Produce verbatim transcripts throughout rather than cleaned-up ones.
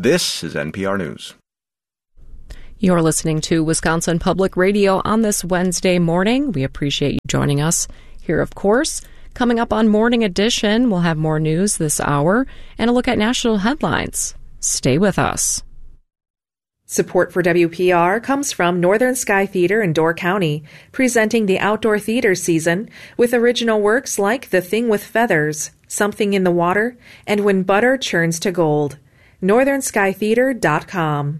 This is N P R News. You're listening to Wisconsin Public Radio on this Wednesday morning. We appreciate you joining us here, of course. Coming up on Morning Edition, we'll have more news this hour and a look at national headlines. Stay with us. Support for W P R comes from Northern Sky Theater in Door County, presenting the outdoor theater season with original works like The Thing with Feathers, Something in the Water, and When Butter Churns to Gold. northern sky theater dot com.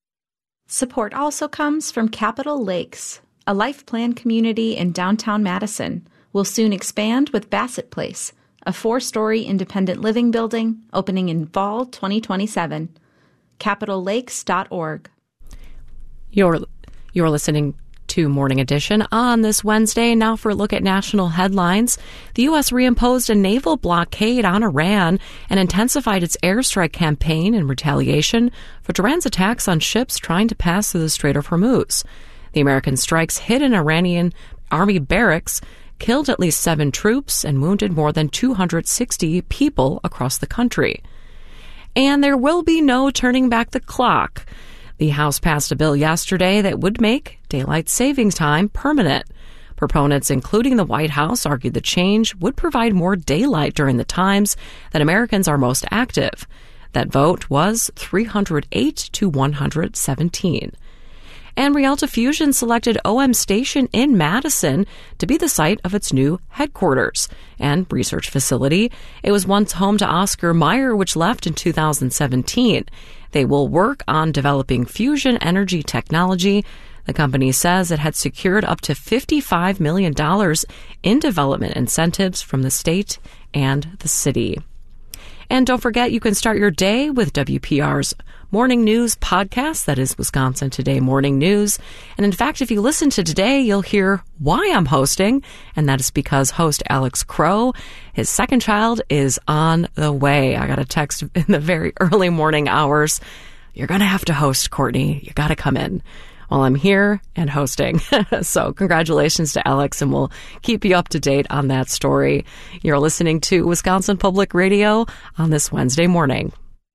Support also comes from Capitol Lakes, a life plan community in downtown Madison. Will soon expand with Bassett Place, a four-story independent living building opening in fall twenty twenty-seven. capitol lakes dot org. You're, you're listening to Morning Edition on this Wednesday. Now for a look at national headlines. The U S reimposed a naval blockade on Iran and intensified its airstrike campaign in retaliation for Iran's attacks on ships trying to pass through the Strait of Hormuz. The American strikes hit an Iranian army barracks, killed at least seven troops, and wounded more than two hundred sixty people across the country. And there will be no turning back the clock. The House passed a bill yesterday that would make daylight savings time permanent. Proponents, including the White House, argued the change would provide more daylight during the times that Americans are most active. That vote was three hundred eight to one hundred seventeen. And Rialto Fusion selected O M Station in Madison to be the site of its new headquarters and research facility. It was once home to Oscar Mayer, which left in two thousand seventeen. They will work on developing fusion energy technology. The company says it had secured up to fifty-five million dollars in development incentives from the state and the city. And don't forget, you can start your day with W P R's Morning News podcast. That is Wisconsin Today Morning News. And in fact, if you listen to today, you'll hear why I'm hosting. And that is because host Alex Crow, his second child, is on the way. I got a text in the very early morning hours. You're going to have to host, Courtney. You got to come in. Well, I'm here and hosting. So congratulations to Alex, and we'll keep you up to date on that story. You're listening to Wisconsin Public Radio on this Wednesday morning.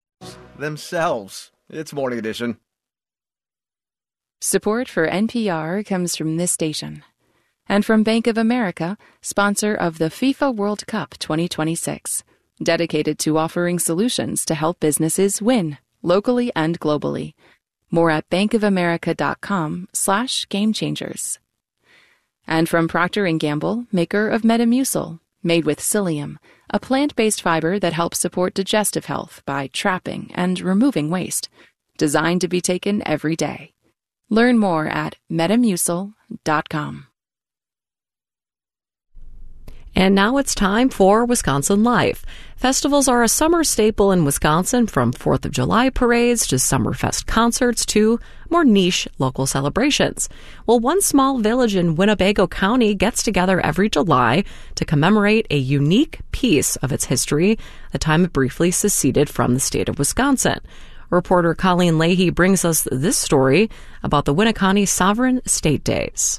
Themselves. It's Morning Edition. Support for N P R comes from this station and from Bank of America, sponsor of the FIFA World Cup twenty twenty-six, dedicated to offering solutions to help businesses win locally and globally. More at bankofamerica.com slash game changers. And from Procter and Gamble, maker of Metamucil, made with psyllium, a plant-based fiber that helps support digestive health by trapping and removing waste, designed to be taken every day. Learn more at metamucil dot com. And now it's time for Wisconsin Life. Festivals are a summer staple in Wisconsin, from fourth of July parades to Summerfest concerts to more niche local celebrations. Well, one small village in Winnebago County gets together every July to commemorate a unique piece of its history, the time it briefly seceded from the state of Wisconsin. Reporter Colleen Leahy brings us this story about the Winneconne Sovereign State Days.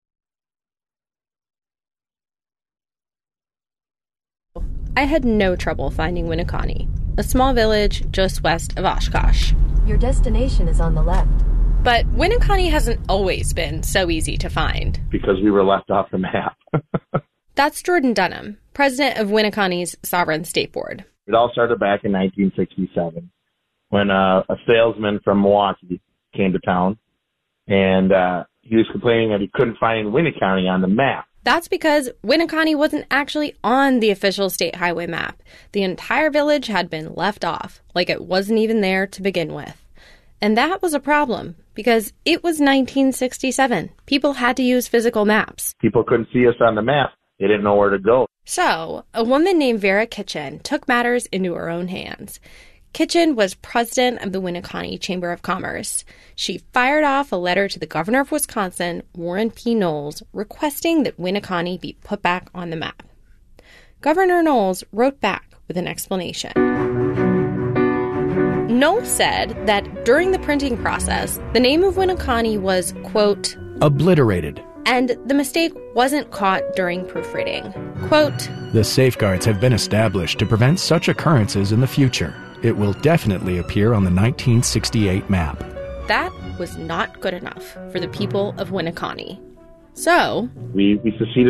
I had no trouble finding Winneconne, a small village just west of Oshkosh. Your destination is on the left. But Winneconne hasn't always been so easy to find. Because we were left off the map. That's Jordan Dunham, president of Winneconne's Sovereign State Board. It all started back in nineteen sixty-seven when uh, a salesman from Milwaukee came to town, and uh, he was complaining that he couldn't find Winneconne on the map. That's because Winneconne wasn't actually on the official state highway map. The entire village had been left off, like it wasn't even there to begin with. And that was a problem, because it was nineteen sixty-seven. People had to use physical maps. People couldn't see us on the map. They didn't know where to go. So, a woman named Vera Kitchen took matters into her own hands. Kitchen was president of the Winneconne Chamber of Commerce. She fired off a letter to the governor of Wisconsin, Warren P. Knowles, requesting that Winneconne be put back on the map. Governor Knowles wrote back with an explanation. Knowles said that during the printing process, the name of Winneconne was, quote, obliterated. And the mistake wasn't caught during proofreading. Quote, the safeguards have been established to prevent such occurrences in the future. it will definitely appear on the nineteen sixty-eight map. That was not good enough for the people of Winneconne. So we, we seceded